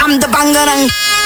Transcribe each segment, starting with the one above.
I'm the bangarang.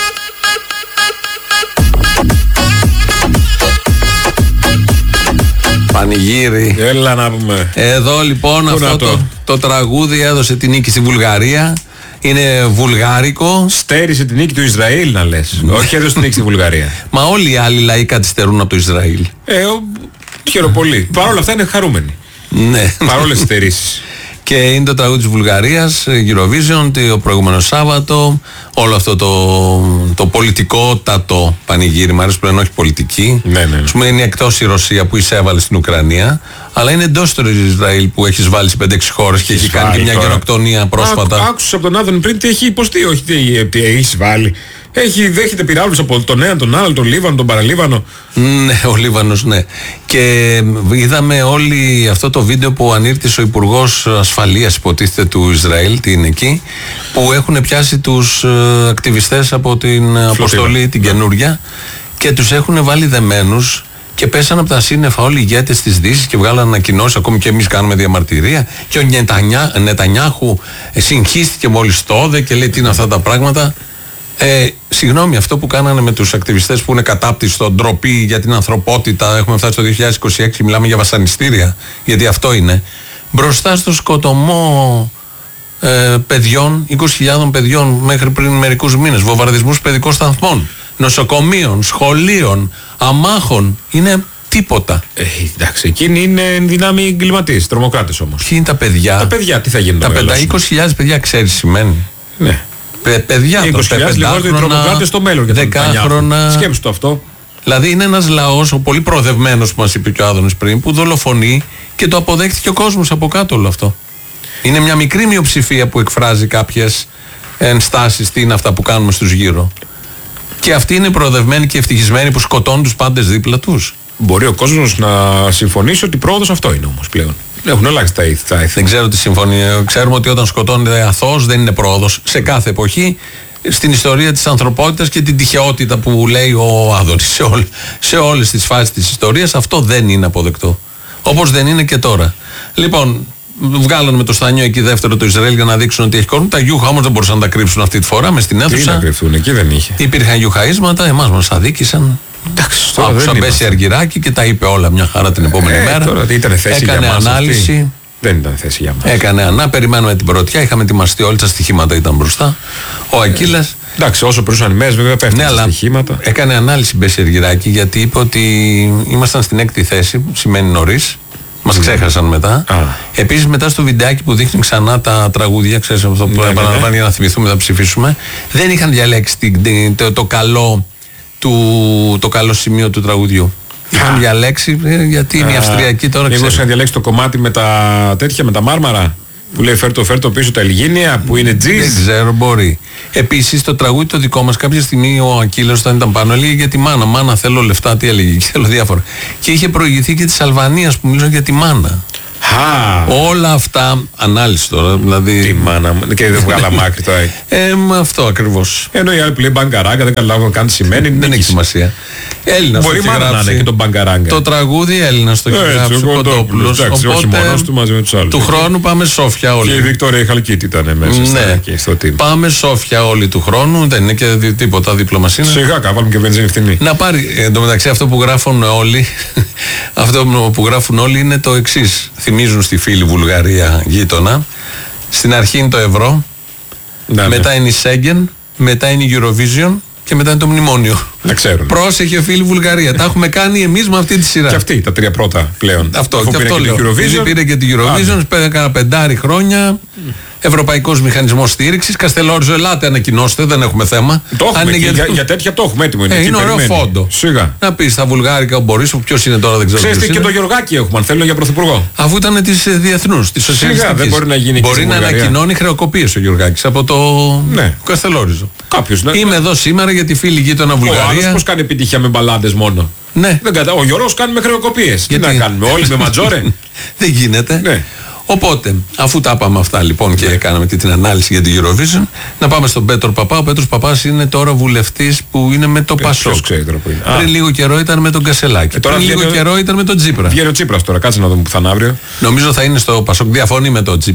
Πανηγύρι. Έλα να πούμε. Εδώ λοιπόν αυτό το τραγούδι έδωσε τη νίκη στη Βουλγαρία. Είναι βουλγάρικο. Στέρισε την νίκη του Ισραήλ, να λες. Όχι, έδωσε την νίκη στη Βουλγαρία. Μα όλοι οι άλλοι λαοί καθυστερούν από το Ισραήλ. Χαίρομαι πολύ. Παρ' όλα αυτά είναι χαρούμενοι. Ναι. Παρόλες τις στερήσεις. Και είναι το τραγούδι της Βουλγαρίας, Eurovision, το προηγούμενο Σάββατο. Όλο αυτό το πολιτικότατο πανηγύρι, μ' αρέσει που λένε όχι πολιτική. Ναι. Ας πούμε είναι εκτός η Ρωσία που εισέβαλε στην Ουκρανία, αλλά είναι εντός του Ισραήλ που έχει βάλει σε 5-6 χώρες και έχει κάνει και μια γενοκτονία πρόσφατα. Άκουσα από τον Άδων πριν τι έχει υποστεί, όχι τι έχει βάλει. Δέχεται πυράβλους από τον ένα, τον άλλο, τον Λίβανο, τον Παραλίβανο. Ναι, ο Λίβανος, ναι. Και είδαμε όλοι αυτό το βίντεο που ανήρτησε ο Υπουργός Ασφαλείας, υποτίθεται, του Ισραήλ, τι είναι εκεί, που έχουν πιάσει τους ακτιβιστές από την αποστολή, την καινούρια, και τους έχουν βάλει δεμένους και πέσαν από τα σύννεφα όλοι οι ηγέτες της Δύσης και βγάλαν ανακοινώσεις, ακόμη και εμείς κάνουμε διαμαρτυρία. Και ο Νετανιάχου συγχύστηκε μόλις το όδε και λέει τι είναι αυτά τα πράγματα. Συγγνώμη, αυτό που κάνανε με τους ακτιβιστές που είναι κατάπτυστο, ντροπή για την ανθρωπότητα, έχουμε φτάσει το 2026, μιλάμε για βασανιστήρια, γιατί αυτό είναι, μπροστά στο σκοτωμό παιδιών, 20.000 παιδιών μέχρι πριν μερικούς μήνες, βομβαρδισμούς παιδικών σταθμών, νοσοκομείων, σχολείων, αμάχων, είναι τίποτα. Εντάξει, εκείνοι είναι δυνάμοι εγκληματίες, τρομοκράτες όμως. Ποιοι είναι τα παιδιά? Τα παιδιά τι θα γίνουν? Τα 20.000 παιδιά, ξέρεις σημαίνει? Ναι. Παιδιά, 20.000 λιγότεροι τρομοκράτες στο μέλλον. 10χρονα. Σκέψου το αυτό. Δηλαδή είναι ένας λαός, ο πολύ προοδευμένος που μας είπε και ο Άδωνης πριν, που δολοφονεί και το αποδέχτηκε ο κόσμος από κάτω όλο αυτό. Είναι μια μικρή μειοψηφία που εκφράζει κάποιες ενστάσεις, τι είναι αυτά που κάνουμε στους γύρω. Και αυτοί είναι προοδευμένοι και ευτυχισμένοι που σκοτώνουν τους πάντες δίπλα τους. Μπορεί ο κόσμος να συμφωνήσει ότι πρόοδος αυτό είναι όμως πλέον. Έχουν αλλάξει τα ήθη. Δεν ξέρω τι συμφωνεί. Ξέρουμε ότι όταν σκοτώνεται αθώος δεν είναι πρόοδος. Σε κάθε εποχή, στην ιστορία της ανθρωπότητας και την τυχαιότητα που λέει ο Άδωνης, σε όλες τις φάσεις της ιστορίας, αυτό δεν είναι αποδεκτό. Όπως δεν είναι και τώρα. Λοιπόν, βγάλανε με το στανιό εκεί δεύτερο το Ισραήλ για να δείξουν ότι έχει κόσμο. Τα γιούχα όμως δεν μπορούσαν να τα κρύψουν αυτή τη φορά μες στην αίθουσα. Τι να κρυφθούν, εκεί δεν είχε. Υπήρχαν γιουχαίσματα, εμάς μας αδίκησαν. Άκουσαν Μπέση Αργυράκη και τα είπε όλα μια χαρά την επόμενη μέρα. Τώρα, ήταν θέση έκανε για μας ανάλυση. Αυτή. Δεν ήταν θέση για μας. Έκανε περιμένουμε την πρωτιά. Είχαμε ετοιμαστεί όλοι, τα στοιχήματα ήταν μπροστά. Ο Ακύλας. Εντάξει, όσο περνούσαν οι μέρες, βέβαια πέφτουν τα στοιχήματα. Έκανε ανάλυση Μπέση Αργυράκη γιατί είπε ότι ήμασταν στην 6η θέση, σημαίνει νωρίς. Μας ξέχασαν μετά. Επίσης, μετά στο βιντεάκι που δείχνει ξανά τα τραγούδια, ξέρεις αυτό που επαναλαμβάνει για να θυμηθούμε, θα ψηφίσουμε, δεν είχαν διαλέξει το καλό σημείο του τραγουδιού. Είχαν διαλέξει, γιατί είναι η Αυστριακή τώρα. Μήπως είχαν διαλέξει το κομμάτι με τα τέτοια, με τα μάρμαρα. Που λέει φέρτο πίσω τα Ελγίνια, που είναι τζιζ. Δεν ξέρω, μπορεί. Επίσης το τραγούδι το δικό μας, κάποια στιγμή ο Ακύλος όταν ήταν πάνω έλεγε για τη μάνα. Μάνα, θέλω λεφτά, τι έλεγε, θέλω διάφορα. Και είχε προηγηθεί και της Αλβανίας που μίλησαν για τη μάνα. Όλα αυτά, ανάλυση τώρα, δηλαδή. Τη μάνα, και δεν βγάλαμε άκρη τώρα. Αυτό ακριβώς. Ενώ οι άλλοι που λέει μπαγκαράγκα, δεν καταλάβουν καν τι σημαίνει. Δεν έχει σημασία. Έλληνας μπορεί μάνα να είναι και τον μπαγκαράγκα. Το τραγούδι Έλληνας το έχει γράψει ο Κοντόπουλος. Όχι μόνος του, μαζί με τους άλλους. Του χρόνου πάμε Σόφια όλοι. Και η Βικτόρια Χαλκίτη ήταν μέσα στο team. Πάμε Σόφια όλοι του χρόνου, δεν είναι και τίποτα δίπλα μας είναι. Σιγά κάβαλουμε και βενζίνη φθηνή. Να πάρει, εντωμεταξύ αυτό που γράφουν όλοι, αυτό που γράφουν όλοι είναι το εξής. Θυμίζουν στη φίλη Βουλγαρία γείτονα. Στην αρχή είναι το ευρώ, μετά είναι η Σέγγεν, μετά είναι η Eurovision και μετά είναι το μνημόνιο. Να ξέρουν. Πρόσεχε φίλη Βουλγαρία. Τα έχουμε κάνει εμείς με αυτή τη σειρά. Και αυτή τα τρία πρώτα πλέον. Αυτό λέω. Πήρε και την Eurovision, πήρε 5 χρόνια. Ευρωπαϊκός Μηχανισμός Στήριξης. Καστελόριζο, ελάτε, ανακοινώστε, δεν έχουμε θέμα. Το έχουμε για τέτοια το έχουμε έτοιμο. Είναι ωραίο φόντο. Σιγά. Να πει στα βουλγάρικα ο Μπορίσοφ, ποιος είναι τώρα, δεν ξέρω. Ξέρετε και το Γεωργάκη έχουμε, αν θέλουν, για πρωθυπουργό. Αφού ήταν τη διεθνούς, τη σοσιαλιστικής. Δεν μπορεί να γίνει. Μπορεί να ανακοινώνει χρεοκοπίες ο Γεωργάκης από το Καστελόριζο. Κάποιος, είμαι εδώ σήμερα για τη φίλη γείτονα Βουλγαρία. Ο άλλος πώς κάνει επιτυχία με μπαλάντες μόνο. Ναι. Ο Γιώργος κάνει με χρεοκοπίες. Τι να κάνουμε, όλοι με ματζόρε. Δεν γίνεται. Ναι. Οπότε, αφού τα είπαμε αυτά λοιπόν και κάναμε και την ανάλυση για την Eurovision, να πάμε στον Πέτρο Παπά. Ο Πέτρος Παπάς είναι τώρα βουλευτής που είναι με το Πασόκ. Πριν λίγο καιρό ήταν με τον Κασελάκη. Πριν λίγο καιρό ήταν με τον Τσίπρα. Βγαίνει ο Τσίπρας τώρα, κάτσε να δούμε που θα είναι αύριο. Νομίζω θα είναι στο Πασόκ. Διαφωνεί με τον Τσίπρα.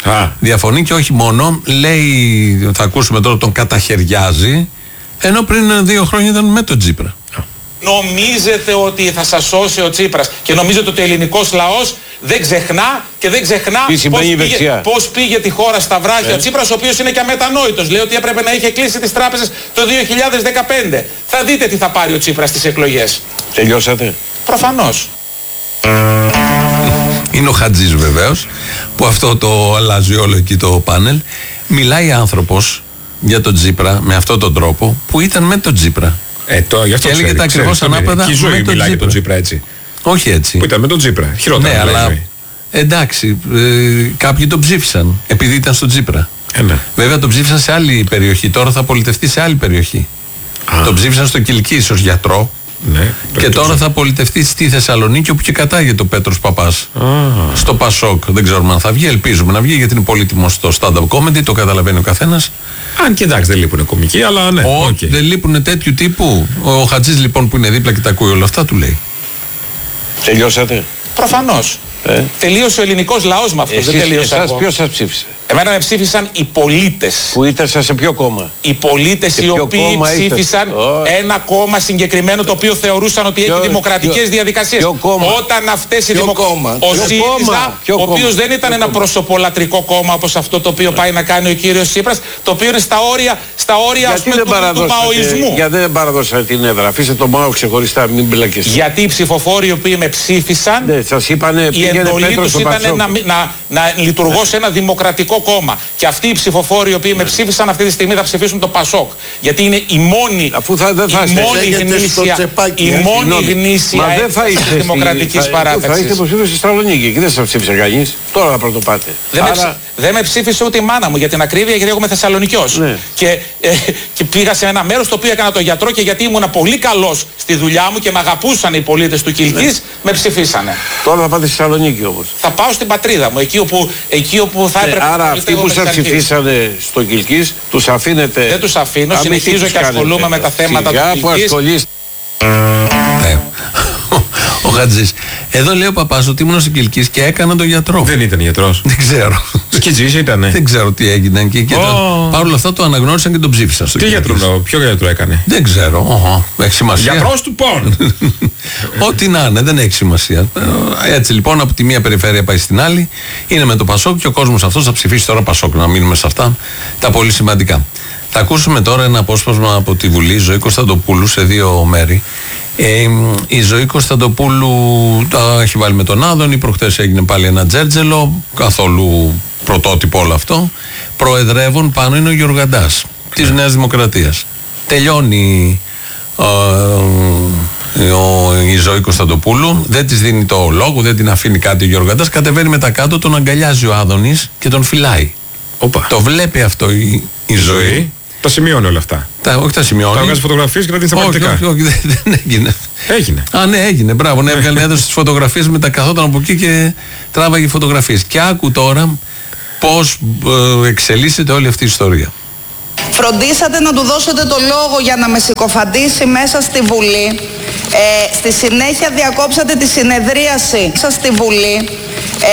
Διαφωνεί και όχι μόνο, λέει, θα ακούσουμε τώρα, τον καταχαιριάζει, ενώ πριν 2 χρόνια ήταν με τον Τσίπρα. Νομίζετε ότι θα σας σώσει ο Τσίπρας και νομίζετε ότι ο ελληνικός λαός δεν ξεχνά και δεν ξεχνά πώς πήγε τη χώρα στα βράχια ο Τσίπρας, ο οποίος είναι και αμετανόητος. Λέει ότι έπρεπε να είχε κλείσει τις τράπεζες το 2015. Θα δείτε τι θα πάρει ο Τσίπρας στις εκλογές. Τελειώσατε? Προφανώς. Είναι ο Χατζής βεβαίως, που αυτό το αλλάζει όλο εκεί το πάνελ. Μιλάει άνθρωπος για τον Τσίπρα με αυτόν τον τρόπο που ήταν με τον Τσίπρα. Και έλεγε τα ακριβώς ανάποδα. Και η ζωή μιλάει για τον Τσίπρα έτσι. Όχι έτσι. Που ήταν με τον Τσίπρα. Χειρότερα. Ναι, αλλά εντάξει, κάποιοι τον ψήφισαν επειδή ήταν στον Τσίπρα. Ναι. Βέβαια τον ψήφισαν σε άλλη περιοχή. Τώρα θα πολιτευτεί σε άλλη περιοχή. Τον ψήφισαν στο Κιλκής ως γιατρό. Ναι, και τώρα θα πολιτευτεί στη Θεσσαλονίκη, όπου και κατάγεται ο Πέτρος Παπάς. Στο Πασόκ. Δεν ξέρουμε αν θα βγει. Ελπίζουμε να βγει, γιατί είναι πολύτιμο στο stand-up comedy. Το καταλαβαίνει ο καθένας. Αν και εντάξει, δεν λείπουν κομικοί, αλλά ναι. Δεν λείπουν τέτοιου τύπου. Ο Χατζής λοιπόν που είναι δίπλα και τα ακούει όλα αυτά, του λέει. Τελειώσατε? Προφανώς. Τελείωσε ο ελληνικός λαός με αυτό. Δεν τελείωσε εγώ. Ποιος σας ψήφισε? Εμένα με ψήφισαν οι πολίτες. Που ήταν σε ποιο κόμμα? Οι πολίτες οι οποίοι ψήφισαν ένα κόμμα συγκεκριμένο, το οποίο θεωρούσαν ότι έχει δημοκρατικές διαδικασίες. Όταν αυτές οι δημοκρατικές. Ο ΣΥΡΙΖΑ, ο οποίος δεν ήταν ένα προσωπολατρικό κόμμα όπως αυτό το οποίο πάει να κάνει ο κύριος Τσίπρας, το οποίο είναι στα όρια ας πούμε, του μαοϊσμού. Γιατί δεν παραδώσατε την έδρα? Αφήστε το Μάο ξεχωριστά, μην μπλακεστε. Γιατί οι ψηφοφόροι οι οποίοι με ψήφισαν, η εντολή τους ήταν να λειτουργώ σε ένα δημοκρατικό κόμμα. Και αυτοί οι ψηφοφόροι οι οποίοι με ψήφισαν αυτή τη στιγμή θα ψηφίσουν το Πασόκ. Γιατί είναι η μόνη γνήσια έκφραση δημοκρατικής παράταξης. Θα είστε υποψήφιος στη Θεσσαλονίκη και δεν σας ψήφισε κανείς. Τώρα θα πρωτοπάτε. Δεν με ψήφισε ούτε η μάνα μου για την ακρίβεια, γιατί εγώ είμαι Θεσσαλονικιός. Ναι. Και πήγα σε ένα μέρος το οποίο έκανα το γιατρό, και γιατί ήμουν πολύ καλός στη δουλειά μου και με αγαπούσαν οι πολίτες του Κιλκής, με ψηφίσανε. Τώρα θα πάτε στη Θεσσαλονίκη όμως. Θα πάω στην πατρίδα μου, εκεί όπου θα έπρεπε. Άρα αυτοί που σας ψηφίσανε στο Κιλκής, τους αφήνετε? Δεν τους αφήνω, συνεχίζω και ασχολούμαι με τα θέματα του Κιλκής. Ο Χατζής. Εδώ λέει ο παπάς ότι ήμουν στην Κιλκής και έκανα τον γιατρό. Δεν ήταν γιατρός. Δεν ξέρω. Σκιτζής ήτανε. Δεν ξέρω τι έγινε εκεί. Παρ' όλα αυτά το αναγνώρισαν και τον ψήφισαν. Ποιο γιατρό έκανε? Δεν ξέρω. Έχει σημασία. Γιατρός του πόν. Ό,τι να είναι, δεν έχει σημασία. Έτσι λοιπόν, από τη μία περιφέρεια πάει στην άλλη. Είναι με το Πασόκ και ο κόσμος αυτός θα ψηφίσει τώρα Πασόκ. Να μείνουμε σε αυτά τα πολύ σημαντικά. Θα ακούσουμε τώρα ένα απόσπασμα από τη Βουλή Ζωή Κωνσταντοπούλου σε 2 μέρη. Η Ζωή Κωνσταντοπούλου τα έχει βάλει με τον Άδωνη. Προχτές έγινε πάλι ένα τζέρτζελο, καθόλου πρωτότυπο όλο αυτό. Προεδρεύων πάνω είναι ο Γιωργαντάς της Νέας Δημοκρατίας. Τελειώνει η Ζωή Κωνσταντοπούλου, δεν της δίνει το λόγο, δεν την αφήνει κάτι ο Γιωργαντάς. Κατεβαίνει μετά κάτω, τον αγκαλιάζει ο Άδωνης και τον φυλάει. Το βλέπει αυτό η Ζωή. Τα σημειώνει όλα αυτά. Όχι τα σημειώνει. Τα βγάζει φωτογραφίες και τα δίνει στα πρακτικά. Όχι, δεν έγινε. Έγινε. Ναι, έγινε. Μπράβο, ναι, έδωσε τις φωτογραφίες, μετά καθόταν από εκεί και τράβαγε φωτογραφίες. Και άκου τώρα πώς εξελίσσεται όλη αυτή η ιστορία. Φροντίσατε να του δώσετε το λόγο για να με συκοφαντήσει μέσα στη Βουλή. Στη συνέχεια διακόψατε τη συνεδρίαση μέσα στη Βουλή.